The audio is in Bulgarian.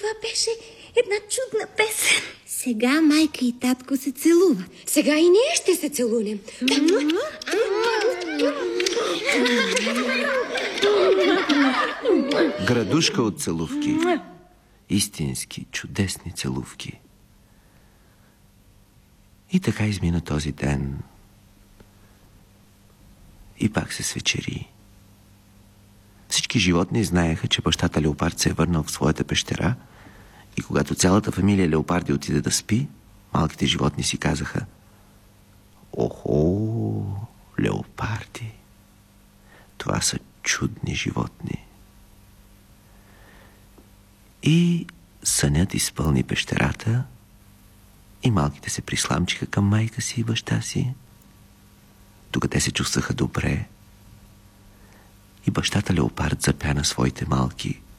Това беше една чудна песен. Сега майка и татко се целуват. Сега и ние ще се целунем. Градушка от целувки. Истински, чудесни целувки. И така измина този ден. И пак се свечери. Всички животни знаеха, че бащата Леопард се е върнал в своята пещера и когато цялата фамилия Леопарди отиде да спи, малките животни си казаха: "Охо, леопарди! Това са чудни животни." И сънят изпълни пещерата и малките се присламчиха към майка си и баща си. Тук те се чувстваха добре. И бащата Леопард запя на своите малки: